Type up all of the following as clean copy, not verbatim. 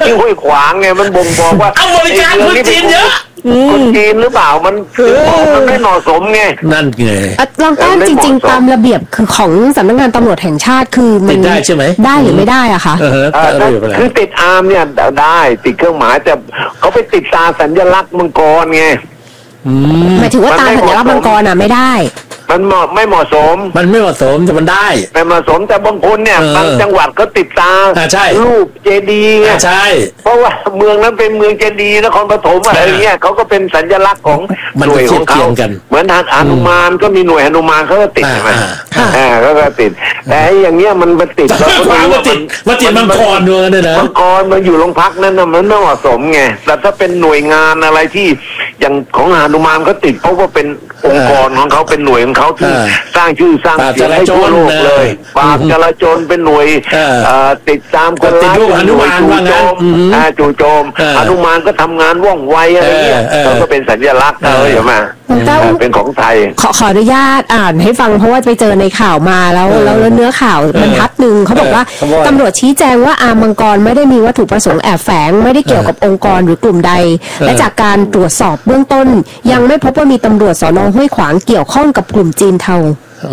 ที่ห้วยขวางไงมันบ่งบอกว่าเอาบริการคนจีนเยอะคนจีนหรือเปล่ามันมันไม่เหมาะสมไงนั่นไงลองตั้งจริงๆตามระเบียบคือของสำนักงานตำรวจแห่งชาติคือมันได้ใช่ไหมได้หรือไม่ได้อะคะคือติดอาร์มเนี่ยได้ติดเครื่องหมายแต่เขาไปติดตาสัญลักษณ์มังกรไงหมายถึงว่าตาสัญลักษณ์มังกรไม่ได้มันไม่เหมาะสมแต่มันได้ไม่เหมาะสมแต่บางคนเนี่ยบางจังหวัดก็ติดตารูปเจดีย์ใช่เพราะว่าเมืองนั้นเป็นเมืองเจดีย์นครปฐมอะไรเงี้ยเขาก็เป็นสัญลักษณ์ของหน่วยของเขาเหมือนทางหนุมานก็มีหน่วยหนุมานเขาก็ติดใช่ไหมเขาก็ติดแต่อย่างเงี้ยมันติดแล้วมันติดมังกรด้วยนะมังกรมันอยู่โรงพักนั่นน่ะมันไม่เหมาะสมไงแต่ถ้าเป็นหน่วยงานอะไรที่อย่างของหนุมานเขาติดเพราะว่าเป็นองค์กรของเขาเป็นหน่วยของเขาที่สร้างชื่อสร้างเสียงให้ทั่วโลกเลยปราบจราจรเป็นหน่วยติดตามคนร้ายเป็นหน่วยจู่โจมหนุมานก็ทำงานว่องไวอะไรเงี้ยเขาก็เป็นสัญลักษณ์เลยใช่ไหมเป็นของไทยขออนุญาตอ่านให้ฟังเพราะว่าไปเจอในข่าวมาแล้วเนื้อข่าวบรรทัดหนึ่งเขาบอกว่าตำรวจชี้แจงว่าอาร์มมังกรไม่ได้มีวัตถุประสงค์แอบแฝงไม่ได้เกี่ยวกับองค์กรหรือกลุ่มใดและจากการตรวจสอบเบื้องต้นยังไม่พบว่ามีตำรวจสน.ห้วยขวางเกี่ยวข้องกับกลุ่มจีนเทา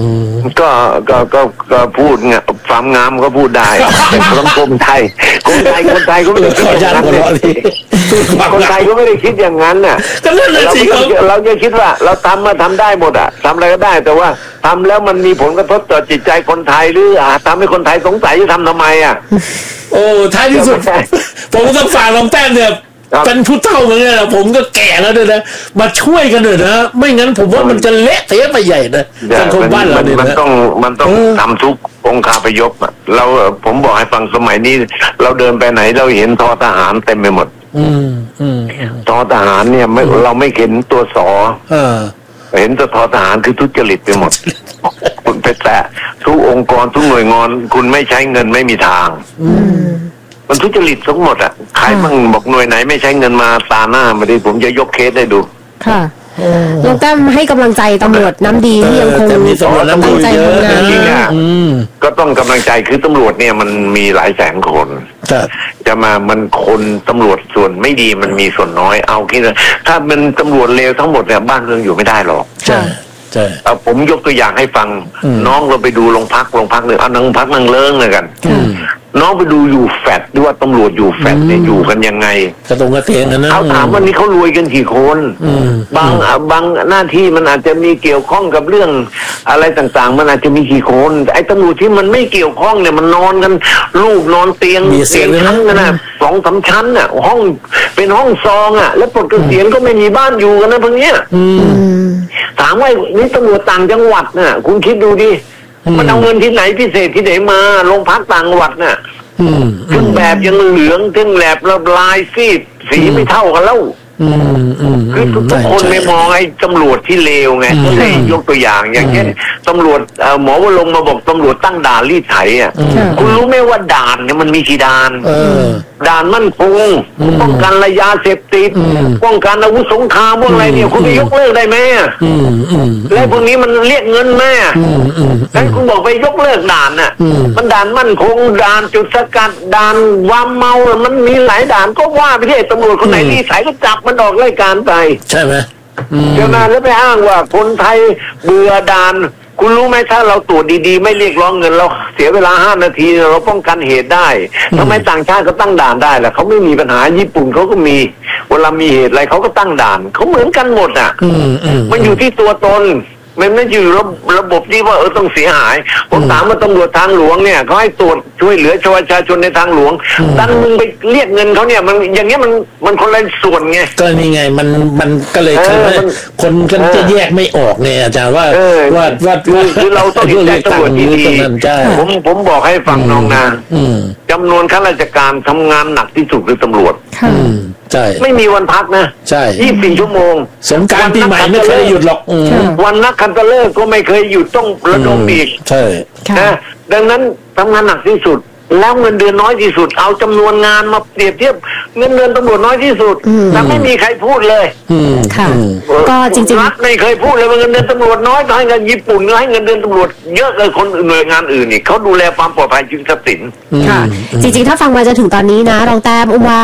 ก็พูดไงความงามก็พูดได้เป็นสังคมไทยคนไทยก็ไม่ได้คิดอย่างนั้นคนไทยก็ไม่ได้คิดอย่างนั้นน่ะเราจะคิดว่าเราทำได้หมดอ่ะทำอะไรก็ได้แต่ว่าทำแล้วมันมีผลกระทบต่อจิตใจคนไทยหรือทำให้คนไทยสงสัยจะทำไมอ่ะโอ้ท้ายที่สุดผมต้องฝากลองแต้มเนี่ยเป็นผู้เฒ่าเหมือนกันผมก็แก่แล้วด้วยนะมาช่วยกันเลยนะไม่งั้นผมว่ามันจะเละเทะไปใหญ่นะสังคมบ้านเราเนี่ยมันต้องทำทุกองค์คาพยพอ่ะผมบอกให้ฟังสมัยนี้เราเดินไปไหนเราเห็นทอทหารเต็มไปหมดทอทหารเนี่ยเราไม่เห็นตัวสอเห็นตัวทอทหารคือทุจริตไปหมดคุณไปแตะทุกองค์กรทุกหน่วยงานคุณไม่ใช้เงินไม่มีทางมันทุจริตทั้งหมดอ่ะใครมั่งบอกหน่วยไหนไม่ใช้เงินมาตาหน้ามาดิผมจะยกเคสให้ดูค่ะลุงตั้มให้กำลังใจตำรวจน้ำดีที่ยังคงตั้งใจทำงานก็ต้องกำลังใจคือตำรวจเนี่ยมันมีหลายแสนคนจะมามันคนตำรวจส่วนไม่ดีมันมีส่วนน้อยเอาคิดว่าถ้าเป็นตำรวจเลวทั้งหมดเนี่ยบ้านเมืองอยู่ไม่ได้หรอกใช่ผมยกตัวอย่างให้ฟังน้องเราไปดูโรงพักหนึ่งเอาโรงพักนั่งเลิ้งเลยกันน้องไปดูอยู่แฟดด้วยว่าตำรวจอยู่แฟดเนี่ยอยู่กันยังไงกระตรงกระเทงนะเขาถามว่านี่เขารวยกันกี่คนบางหน้าที่มันอาจจะมีเกี่ยวข้องกับเรื่องอะไรต่างๆมันอาจจะมีกี่คนไอ้ตำรวจที่มันไม่เกี่ยวข้องเนี่ยมันนอนกันลูกนอนเตียงชั้นกันนะ2-3 ชั้นน่ะห้องเป็นห้องซองอ่ะแล้วปลดเกษียณก็ไม่มีบ้านอยู่กันนะพวกเนี้ยถามว่านี่ตำรวจต่างจังหวัดน่ะคุณคิดดูดิมันเอาเงินที่ไหนพิเศษที่ไหนมาโรงพักต่างจังหวัดน่ะเครื่องแบบยังเหลืองเครื่องแบบลายซีดสีไม่เท่ากันแล้วคือทุกคนไม่มองไอ้ตำรวจที่เลวไงก็เลยยกตัวอย่างอย่างเช่นตำรวจหมอวรงค์มาบอกตำรวจตั้งด่านรีดไถอ่ะคุณรู้ไหมว่าด่านเนี่ยมันมีกี่ด่านด่านมั่นคงป้องกันระยะเสพติดป้องกันอาวุธสงครามพวกอะไรเนี่ยคุณไปยกเลิกได้ไหมแล้วพวกนี้มันเรียกเงินแม่งั้นคุณบอกไปยกเลิกด่านน่ะมันด่านมั่นคงด่านจุดสกัดด่านวามเมามันมีหลายด่านก็ว่าไปที่ตำรวจคนไหนรีดไถก็จับมันออกรายการไปใช่ไหมเจ้านายแล้วไปอ้างว่าคนไทยเบื่อด่านคุณรู้ไหมถ้าเราตรวจดีๆไม่เรียกร้องเงินเราเสียเวลา5 นาทีเราป้องกันเหตุได้ทำไมต่างชาติก็ตั้งด่านได้ล่ะเขาไม่มีปัญหาญี่ปุ่นเขาก็มีเวลามีเหตุอะไรเขาก็ตั้งด่านเขาเหมือนกันหมดอ่ะมันอยู่ที่ตัวตนมันไม่อยู่ระบบที่ว่าต้องเสียหายผมถามว่าตำรวจทางหลวงเนี่ยเขาให้ตรวจช่วยเหลือประชาชนในทางหลวงดันมึงไปเรียกเงินเขาเนี่ยมันอย่างเงี้ยมันคนละส่วนไงก็นี่ไงมันก็เลยคนกันจะแยกไม่ออกเนี่ยอาจารย์ว่าคือเราต้องเห็นใจตำรวจดีๆผมบอกให้ฟังน้องนะจำนวนข้าราชการทำงานหนักที่สุดคือตำรวจใช่ไม่มีวันพักนะใช่ 24 ชั่วโมงสงกรานต์ปีใหม่ไม่เคยหยุดหรอกวันนักขัตฤกษ์ก็ไม่เคยหยุดต้องระดมอีกใช่นะดังนั้นทำงานหนักที่สุดแล้วเงินเดือนน้อยที่สุดเอาจำนวนงานมาเปรียบเทียบเงินเดือนตำรวจน้อยที่สุดแต่ไม่มีใครพูดเลยค่ะก็จริงๆรัฐไม่เคยพูดเลยว่าเงินเดือนตำรวจน้อยให้เงินญี่ปุ่นให้เงินเดือนตำรวจเยอะเลยคนหน่วยงานอื่นนี่เขาดูแลความปลอดภัยชีวิตทรัพย์สินค่ะจริงๆถ้าฟังมาจนถึงตอนนี้นะรองแต้มว่า